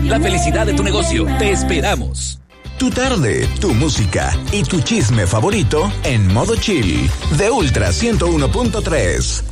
la felicidad de tu negocio. Te esperamos. Tu tarde, tu música y tu chisme favorito en modo chill de Ultra 101.3.